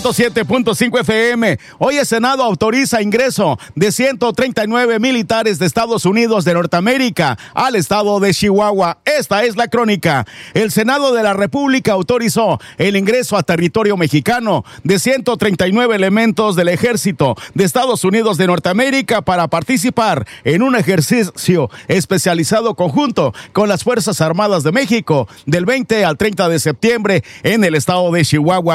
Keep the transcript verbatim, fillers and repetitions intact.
siete punto cinco F M. Hoy el Senado autoriza ingreso de ciento treinta y nueve militares de Estados Unidos de Norteamérica al estado de Chihuahua. Esta es la crónica. El Senado de la República autorizó el ingreso a territorio mexicano de ciento treinta y nueve elementos del Ejército de Estados Unidos de Norteamérica para participar en un ejercicio especializado conjunto con las Fuerzas Armadas de México del veinte al treinta de septiembre en el estado de Chihuahua.